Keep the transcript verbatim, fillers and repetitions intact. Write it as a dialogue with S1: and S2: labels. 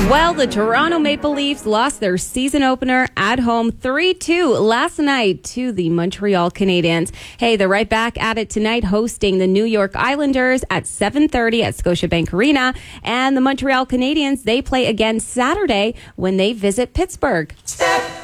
S1: Well, the Toronto Maple Leafs lost their season opener at home three two last night to the Montreal Canadiens. Hey, they're right back at it tonight, hosting the New York Islanders at seven thirty at Scotiabank Arena. And the Montreal Canadiens, they play again Saturday when they visit Pittsburgh.
S2: Step